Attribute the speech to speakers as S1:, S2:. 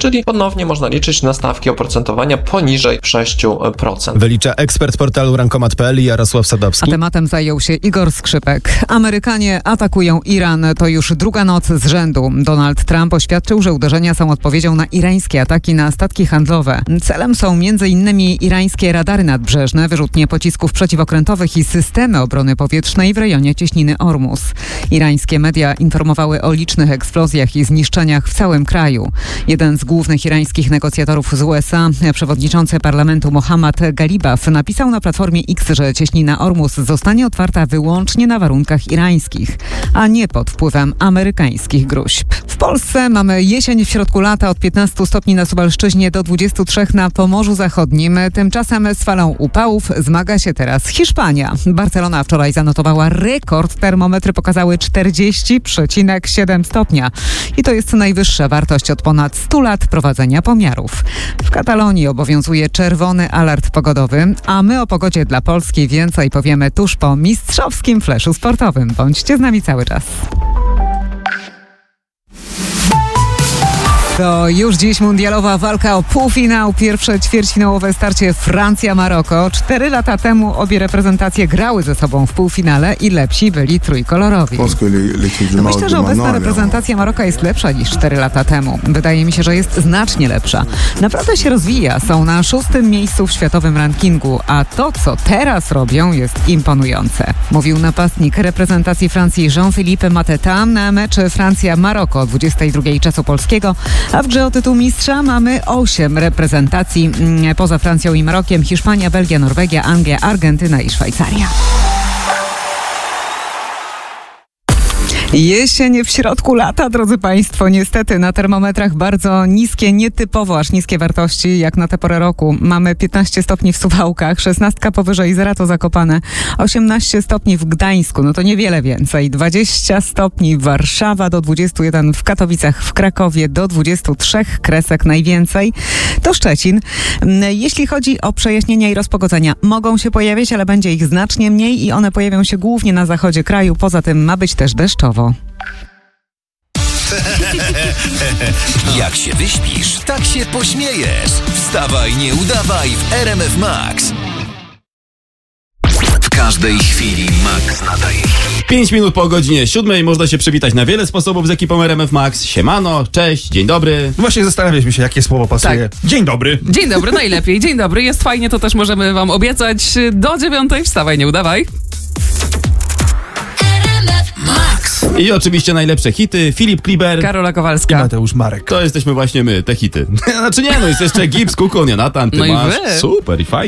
S1: czyli ponownie można liczyć na stawki oprocentowania poniżej 6%.
S2: Wylicza ekspert portalu Rankomat.pl Jarosław Sadowski.
S3: A tematem zajął się Igor Skrzypek. Amerykanie atakują Iran. To już druga noc z rzędu. Donald Trump oświadczył, że uderzenia są odpowiedzią na irańskie ataki na statki handlowe. Celem są m.in. irańskie radary nadbrzeżne, wyrzutnie pocisków przeciwokrętowych i systemy obrony powietrznej w rejonie cieśniny Ormus. Irańskie media informowały o licznych eksplozjach i zniszczeniach w całym kraju. Jeden z głównych irańskich negocjatorów z USA, przewodniczący parlamentu Mohammad Galibaf, napisał na platformie X, że cieśnina Ormus zostanie otwarta wyłącznie na warunkach irańskich, a nie pod wpływem amerykańskich gróźb. W Polsce mamy jesień w środku lata, od 15 stopni na Suwalszczyźnie do 23 na Pomorzu Zachodnim. Tymczasem z falą upałów zmaga się teraz Hiszpania. Barcelona wczoraj zanotowała rekord. Termometry pokazały 40,7 stopnia. I to jest najwyższa wartość od ponad 100 lat prowadzenia pomiarów. W Katalonii obowiązuje czerwony alert pogodowy, a my o pogodzie dla Polski więcej powiemy tuż po mistrzowskim fleszu sportowym. Bądźcie z nami cały czas. To już dziś mundialowa walka o półfinał. Pierwsze ćwierćfinałowe starcie Francja-Maroko. 4 lata temu obie reprezentacje grały ze sobą w półfinale i lepsi byli trójkolorowi. Myślę, że obecna reprezentacja Maroka jest lepsza niż 4 lata temu. Wydaje mi się, że jest znacznie lepsza. Naprawdę się rozwija. Są na 6. miejscu w światowym rankingu, a to, co teraz robią, jest imponujące. Mówił napastnik reprezentacji Francji Jean-Philippe Mateta na mecz Francja-Maroko o 22 czasu polskiego. A w grze o tytuł mistrza mamy 8 reprezentacji poza Francją i Marokiem: Hiszpania, Belgia, Norwegia, Anglia, Argentyna i Szwajcaria. Jesień w środku lata, drodzy Państwo. Niestety na termometrach bardzo niskie, nietypowo aż niskie wartości jak na tę porę roku. Mamy 15 stopni w Suwałkach, 16 powyżej zera to Zakopane, 18 stopni w Gdańsku, no to niewiele więcej, 20 stopni Warszawa, do 21 w Katowicach, w Krakowie, do 23 Kresek najwięcej, to Szczecin. Jeśli chodzi o przejaśnienia i rozpogodzenia, mogą się pojawić, ale będzie ich znacznie mniej i one pojawią się głównie na zachodzie kraju. Poza tym ma być też deszczowo.
S4: Jak się wyśpisz, tak się pośmiejesz. Wstawaj, nie udawaj w RMF Max. W każdej chwili Max nadaje.
S5: 5 minut po godzinie 7 można się przywitać na wiele sposobów z ekipą RMF Max. Siemano, cześć, dzień dobry.
S2: Właśnie zastanawialiśmy się, jakie słowo pasuje.
S6: Tak.
S5: Dzień dobry.
S6: Dzień dobry, najlepiej. Dzień dobry, jest fajnie, to też możemy wam obiecać. Do 9 wstawaj, nie udawaj.
S5: I oczywiście najlepsze hity. Filip Kliber,
S6: Karola Kowalska.
S2: Mateusz Marek.
S5: to jesteśmy właśnie my, te hity. Znaczy nie, no jest jeszcze Gibbs, Kukon, Jonatan, ty
S6: No i
S5: masz.
S6: wy.
S5: Super i fajnie.